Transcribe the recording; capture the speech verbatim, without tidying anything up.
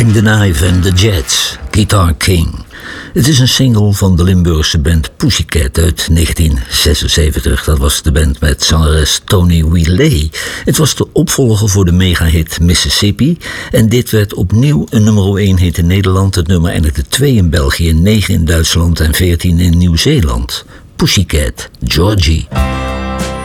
Hank the Knife en The Jets, Guitar King. Het is een single van de Limburgse band Pussycat uit negentien zesenzeventig. Dat was de band met zangeres Tony Wheeler. Het was de opvolger voor de megahit Mississippi. En dit werd opnieuw een nummer één hit in Nederland. Het nummer eindigde twee in België, negen in Duitsland en veertien in Nieuw-Zeeland. Pussycat, Georgie.